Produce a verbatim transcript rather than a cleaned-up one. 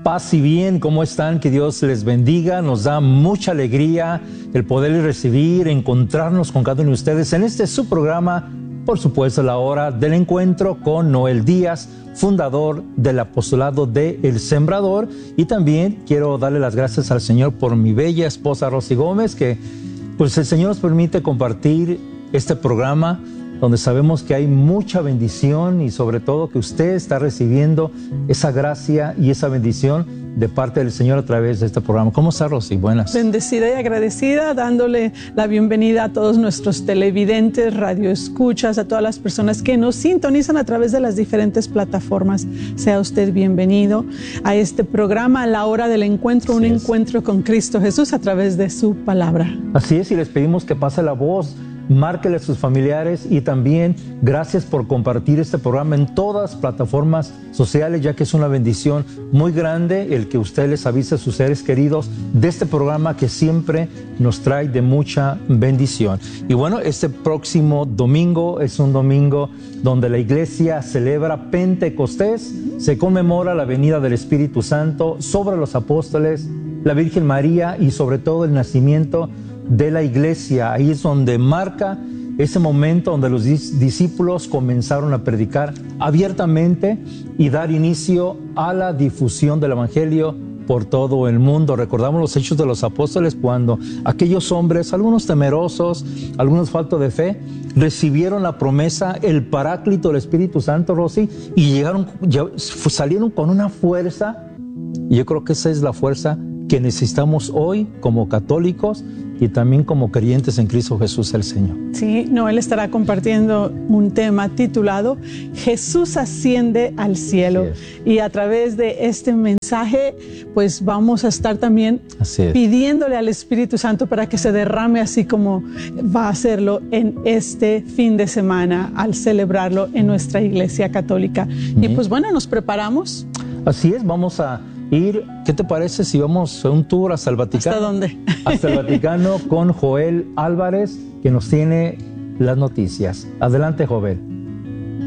Paz y bien, ¿cómo están? Que Dios les bendiga. Nos da mucha alegría el poder recibir, encontrarnos con cada uno de ustedes en este su programa, por supuesto, la hora del encuentro con Noel Díaz, fundador del apostolado de El Sembrador. Y también quiero darle las gracias al Señor por mi bella esposa Rosy Gómez, que pues el Señor nos permite compartir este programa donde sabemos que hay mucha bendición y sobre todo que usted está recibiendo esa gracia y esa bendición de parte del Señor a través de este programa. ¿Cómo está, Rosy? Buenas. Bendecida y agradecida, dándole la bienvenida a todos nuestros televidentes, radioescuchas, a todas las personas que nos sintonizan a través de las diferentes plataformas. Sea usted bienvenido a este programa, a la hora del encuentro, un encuentro con Cristo Jesús a través de su palabra. Así es, y les pedimos que pase la voz. Márquele a sus familiares y también gracias por compartir este programa en todas las plataformas sociales, ya que es una bendición muy grande el que usted les avise a sus seres queridos de este programa que siempre nos trae de mucha bendición. Y bueno, este próximo domingo es un domingo donde la iglesia celebra Pentecostés, se conmemora la venida del Espíritu Santo sobre los apóstoles, la Virgen María y sobre todo el nacimiento de la iglesia. Ahí es donde marca ese momento donde los discípulos comenzaron a predicar abiertamente y dar inicio a la difusión del evangelio por todo el mundo. Recordamos los hechos de los apóstoles cuando aquellos hombres, algunos temerosos, algunos faltos de fe, recibieron la promesa, el paráclito del Espíritu Santo, Rosy, y llegaron, salieron con una fuerza. Y yo creo que esa es la fuerza que necesitamos hoy como católicos y también como creyentes en Cristo Jesús el Señor. Sí, Noel estará compartiendo un tema titulado Jesús asciende al cielo. Y a través de este mensaje, pues vamos a estar también pidiéndole al Espíritu Santo para que se derrame así como va a hacerlo en este fin de semana al celebrarlo en nuestra Iglesia Católica. Uh-huh. Y pues bueno, nos preparamos. Así es, vamos a ir, ¿qué te parece si vamos a un tour hasta el Vaticano? ¿Hasta dónde? Hasta el Vaticano con Joel Álvarez, que nos tiene las noticias. Adelante, Joel.